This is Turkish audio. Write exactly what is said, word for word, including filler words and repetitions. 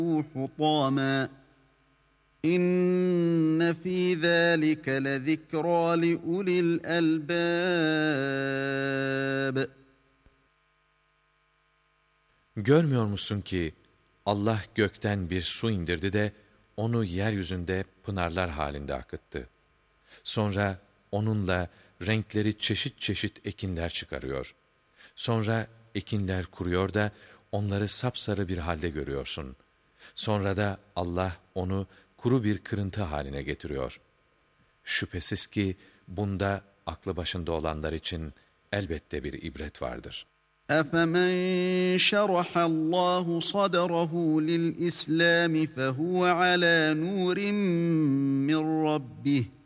حُطَامًا İnne fî zâlike lezikrâ li ulil elbâb. Görmüyor musun ki Allah gökten bir su indirdi de onu yeryüzünde pınarlar halinde akıttı. Sonra onunla renkleri çeşit çeşit ekinler çıkarıyor. Sonra ekinler kuruyor da onları sapsarı bir halde görüyorsun. Sonra da Allah onu kuru bir kırıntı haline getiriyor. Şüphesiz ki bunda aklı başında olanlar için elbette bir ibret vardır. أَفَمَنْ شَرَحَ اللّٰهُ صَدْرَهُ لِلْإِسْلَامِ فَهُوَ عَلَى نُورٍ مِّنْ رَبِّهِ